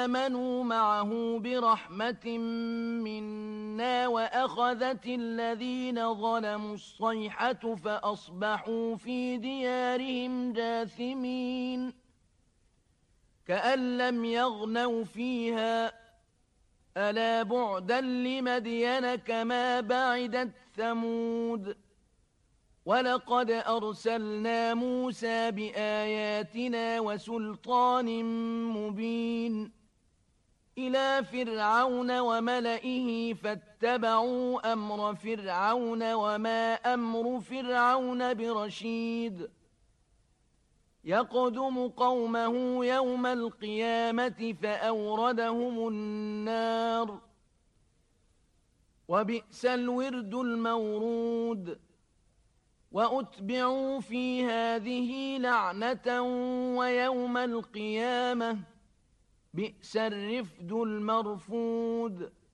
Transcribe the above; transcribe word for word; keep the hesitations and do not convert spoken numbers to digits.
آمنوا معه برحمة منا وأخذت الذين ظلموا الصيحة فأصبحوا في ديارهم جاثمين كأن لم يغنوا فيها ألا بعدا لمدين كما بعدت ثمود ولقد أرسلنا موسى بآياتنا وسلطان مبين إلى فرعون وملئه فاتبعوا أمر فرعون وما أمر فرعون برشيد يقدم قومه يوم القيامة فأوردهم النار وبئس الورد المورود وأتبعوا في هذه لعنة ويوم القيامة بئس الرفد المرفود